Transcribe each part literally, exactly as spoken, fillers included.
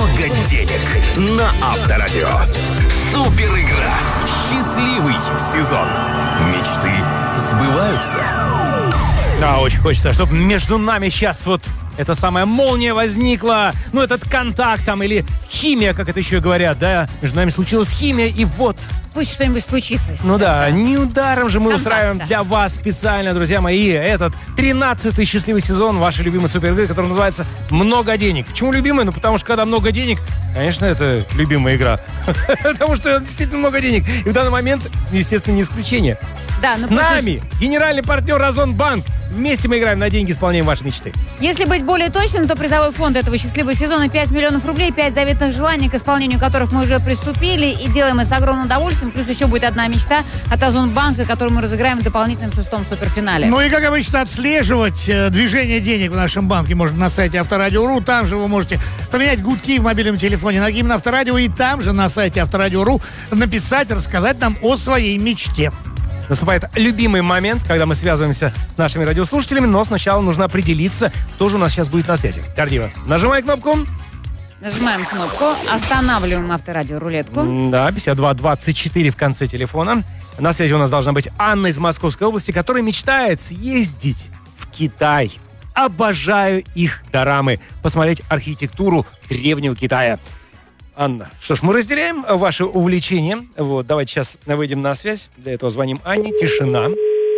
много денег на Авторадио. Супер игра. Счастливый сезон. Мечты сбываются. Да, очень хочется, чтобы между нами сейчас вот эта самая молния возникла, ну, этот контакт там, или химия, как это еще говорят, да, между нами случилась химия, и вот. Пусть что-нибудь случится. Сейчас, ну да, да, неударом же мы контакт, устраиваем да. для вас специально, друзья мои, этот тринадцатый счастливый сезон вашей любимой суперигры, который называется «Много денег». Почему любимый? Ну, потому что когда много денег, конечно, это любимая игра. Потому что действительно много денег. И в данный момент, естественно, не исключение. Да, С ну, нами генеральный партнер Озонбанк. Вместе мы играем на деньги, исполняем ваши мечты. Если быть более точным, то призовой фонд этого счастливого сезона пять миллионов рублей, пять заветных желаний, к исполнению которых мы уже приступили и делаем это с огромным удовольствием. Плюс еще будет одна мечта от Озонбанка, которую мы разыграем в дополнительном шестом суперфинале. Ну и, как обычно, отслеживать э, движение денег в нашем банке можно на сайте Авторадио.ру. Там же вы можете поменять гудки в мобильном телефоне на гимн Авторадио. И там же на сайте Авторадио.ру написать, рассказать нам о своей мечте. Наступает любимый момент, когда мы связываемся с нашими радиослушателями, но сначала нужно определиться, кто же у нас сейчас будет на связи. Гордеева, нажимай кнопку. Нажимаем кнопку, останавливаем Авторадио рулетку. Да, пятьдесят два двадцать четыре в конце телефона. На связи у нас должна быть Анна из Московской области, которая мечтает съездить в Китай. Обожаю их дорамы. Посмотреть архитектуру древнего Китая. Анна, что ж, мы разделяем ваше увлечение. Вот, давайте сейчас выйдем на связь. Для этого звоним Анне. Тишина.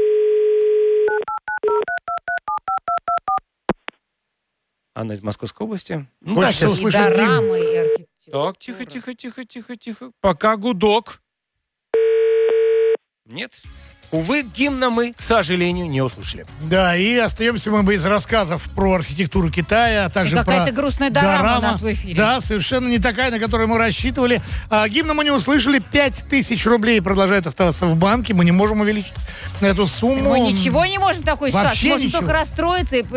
Анна из Московской области. Ну, да, Хочется сейчас... И услышать гимн. дорамы, и архитектура. Так, тихо, тихо, тихо, тихо, тихо. Пока гудок. Нет. Увы, гимна мы, к сожалению, не услышали. Да, и остаемся мы без рассказов про архитектуру Китая, а также И про какая-то грустная дорама у нас в эфире. Да, совершенно не такая, на которую мы рассчитывали. А, гимна мы не услышали. Пять тысяч рублей продолжает оставаться в банке. Мы не можем увеличить эту сумму. Мы ничего не можем в такой Вообще ситуации. Можем ничего. только расстроиться и